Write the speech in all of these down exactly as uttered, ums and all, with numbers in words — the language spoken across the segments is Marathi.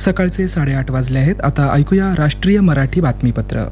सकाळचे साडेआठ वाजले आहेत. आता ऐकूया राष्ट्रीय मराठी बातमीपत्र.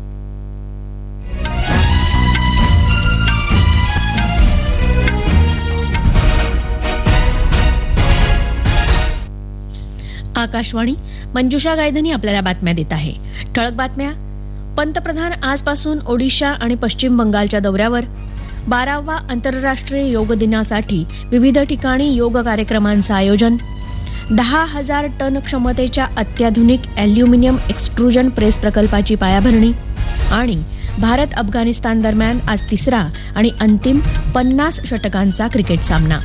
आकाशवाणी. मंजुषा गायधनी आपल्याला बातम्या देत आहे. ठळक बातम्या. पंतप्रधान आजपासून ओडिशा आणि पश्चिम बंगालच्या दौऱ्यावर. बारावा आंतरराष्ट्रीय योग दिनासाठी विविध ठिकाणी योग कार्यक्रमांचं आयोजन. दहा हजार टन क्षमतेच्या अत्याधुनिक अॅल्युमिनियम एक्सट्रुजन प्रेस प्रकल्पाची पायाभरणी. आणि भारत अफगाणिस्तान दरम्यान आज तिसरा आणि अंतिम पन्नास षटकांचा क्रिकेट सामना.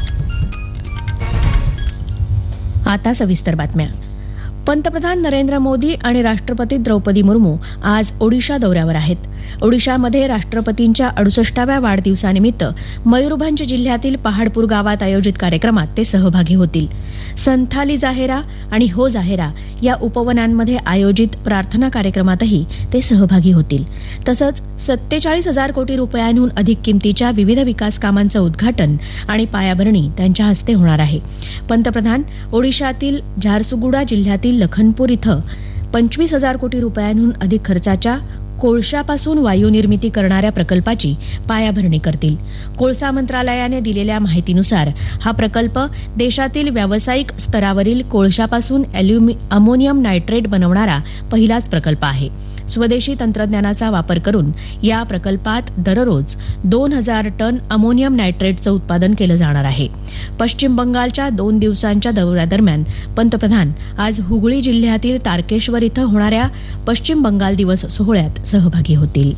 आता सविस्तर बातम्या. पंतप्रधान नरेंद्र मोदी आणि राष्ट्रपती द्रौपदी मुर्मू आज ओडिशा दौऱ्यावर आहेत. ओडिशामध्ये राष्ट्रपतींच्या अडुसष्टाव्या वाढदिवसानिमित्त मयूरभंज जिल्ह्यातील पहाडपूर गावात आयोजित कार्यक्रमात ते सहभागी होतील. संथाली जाहेरा आणि हो जाहेरा या उपवनांमध्ये आयोजित प्रार्थना कार्यक्रमातही ते सहभागी होतील. तसंच सत्तेचाळीस हजार कोटी रुपयांहून अधिक किमतीच्या विविध विकास कामांचं उद्घाटन आणि पायाभरणी त्यांच्या हस्ते होणार आहे. पंतप्रधान ओडिशातील झारसुगुडा जिल्ह्यातील लखनपूर इथं पंचवीस हजार कोटी रुपयांहून अधिक खर्चाच्या कोळशापासून वायू निर्मिती करणाऱ्या प्रकल्पाची पायाभरणी करतील. कोळसा मंत्रालयाने दिलेल्या माहितीनुसार हा प्रकल्प देशातील व्यावसायिक स्तरावरील कोळशापासून अमोनियम नायट्रेट बनवणारा पहिलाच प्रकल्प आहे. स्वदेशी तंत्रज्ञानाचा वापर करून या प्रकल्पात दररोज दोन हजार टन अमोनियम नायट्रेटचं उत्पादन केलं जाणार आहे. पश्चिम बंगालच्या दोन दिवसांच्या दौऱ्यादरम्यान पंतप्रधान आज हुगळी जिल्ह्यातील तारकेश्वर इथं होणाऱ्या पश्चिम बंगाल दिवस सोहळ्यात सहभागी होतील.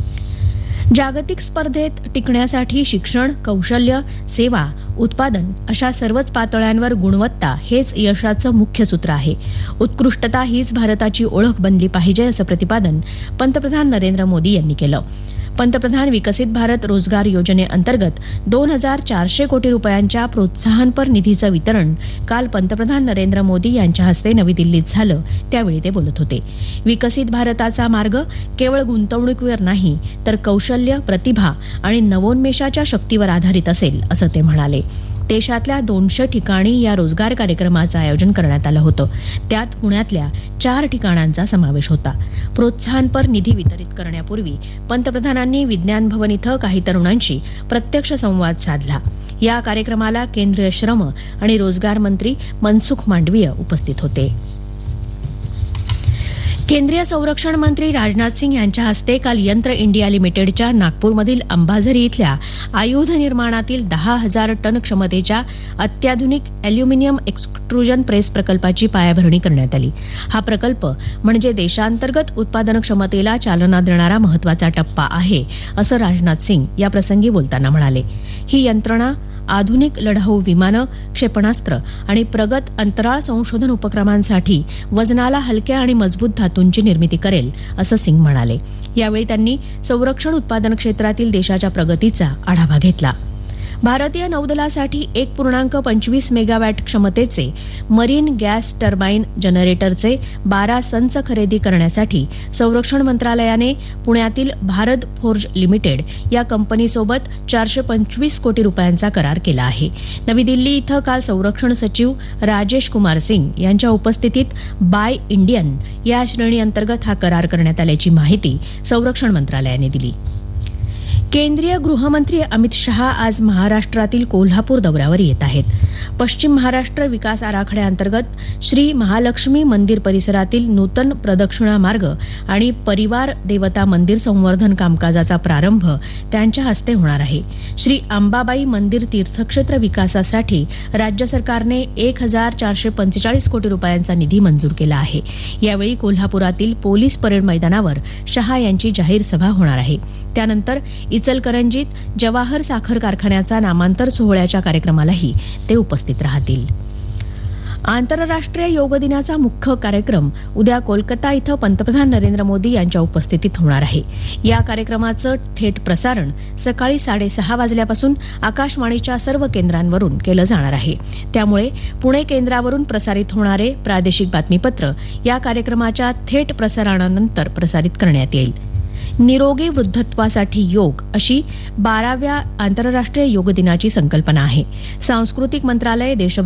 जागतिक स्पर्धेत टिकण्यासाठी शिक्षण, कौशल्य, सेवा, उत्पादन अशा सर्वच पातळ्यांवर गुणवत्ता हेच यशाचं मुख्य सूत्र आहे. उत्कृष्टता हीच भारताची ओळख बनली पाहिजे असं प्रतिपादन पंतप्रधान नरेंद्र मोदी यांनी केलं. पंतप्रधान विकसित भारत रोजगार योजनेअंतर्गत दोन हजार चारशे कोटी रुपयांच्या प्रोत्साहनपर निधीचं वितरण काल पंतप्रधान नरेंद्र मोदी यांच्या हस्ते नवी दिल्लीत झालं. त्यावेळी ते बोलत होते. विकसित भारताचा मार्ग केवळ गुंतवणुकीवर नाही तर कौशल्य, प्रतिभा आणि नवोन्मेषाच्या शक्तीवर आधारित असेल असं ते म्हणाले. देशातल्या दोनशे ठिकाणी या रोजगार कार्यक्रमाचं आयोजन करण्यात आलं होतं. त्यात पुण्यातल्या चार ठिकाणांचा समावेश होता. प्रोत्साहनपर निधी वितरित करण्यापूर्वी पंतप्रधानांनी विज्ञान भवन इथं काही तरुणांशी प्रत्यक्ष संवाद साधला. या कार्यक्रमाला केंद्रीय श्रम आणि रोजगार मंत्री मनसुख मांडवीय उपस्थित होते. केंद्रीय संरक्षण मंत्री राजनाथ सिंग यांच्या हस्ते काल यंत्र इंडिया लिमिटेडच्या नागपूरमधील अंबाझरी इथल्या आयुध निर्माणातील दहा हजार टन क्षमतेच्या अत्याधुनिक अॅल्युमिनियम एक्सट्रुजन प्रेस प्रकल्पाची पायाभरणी करण्यात आली. हा प्रकल्प म्हणजे देशांतर्गत उत्पादन क्षमतेला चालना देणारा महत्वाचा टप्पा आहे असं राजनाथ सिंग या प्रसंगी बोलताना म्हणाले. ही यंत्रणा आधुनिक लढाऊ विमानं, क्षेपणास्त्र आणि प्रगत अंतराळ संशोधन उपक्रमांसाठी वजनाला हलक्या आणि मजबूत धातूंची निर्मिती करेल असं सिंग म्हणाले. यावेळी त्यांनी संरक्षण उत्पादन क्षेत्रातील देशाच्या प्रगतीचा आढावा घेतला. भारतीय नौदलासाठी एक पूर्णांक पंचवीस मेगावॅट क्षमतेचे मरीन गॅस टर्बाईन जनरेटरचे बारा संच खरेदी करण्यासाठी संरक्षण मंत्रालयाने पुण्यातील भारत फोर्ज लिमिटेड या कंपनीसोबत चारशे पंचवीस कोटी रुपयांचा करार केला आहे. नवी दिल्ली इथं काल संरक्षण सचिव राजेश कुमार सिंग यांच्या उपस्थितीत बाय इंडियन या श्रेणीअंतर्गत हा करार करण्यात आल्याची माहिती संरक्षण मंत्रालयाने दिली. केंद्रीय गृहमंत्री अमित शहा आज महाराष्ट्रातील कोल्हापूर दौऱ्यावर येत आहेत. पश्चिम महाराष्ट्र विकास आराखड्याअंतर्गत श्री महालक्ष्मी मंदिर परिसरातील नूतन प्रदक्षिणा मार्ग आणि परिवार देवता मंदिर संवर्धन कामकाजाचा प्रारंभ त्यांच्या हस्ते होणार आहे. श्री अंबाबाई मंदिर तीर्थक्षेत्र विकासासाठी राज्य सरकारने एक हजार चारशे पंचेचाळीस कोटी रुपयांचा निधी मंजूर केला आहे. यावेळी कोल्हापुरातील पोलीस परेड मैदानावर शहा यांची जाहीर सभा होणार आहे. त्यानंतर इचलकरंजीत जवाहर साखर कारखान्याचा नामांतर सोहळ्याच्या कार्यक्रमालाही ते उपस्थित राहतील. आंतरराष्ट्रीय योग दिनाचा मुख्य कार्यक्रम उद्या कोलकाता इथं पंतप्रधान नरेंद्र मोदी यांच्या उपस्थितीत होणार आहे. या कार्यक्रमाचं थेट प्रसारण सकाळी साडेसहा वाजल्यापासून आकाशवाणीच्या सर्व केंद्रांवरून केलं जाणार आहे. त्यामुळे पुणे केंद्रावरून प्रसारित होणारे प्रादेशिक बातमीपत्र या कार्यक्रमाच्या थेट प्रसारणानंतर प्रसारित करण्यात येईल. निरोगी वृद्धत्वासाठी योग अशी बाराव्या आंतरराष्ट्रीय योग दिनाची संकल्पना आहे. सांस्कृतिक मंत्रालय देशभर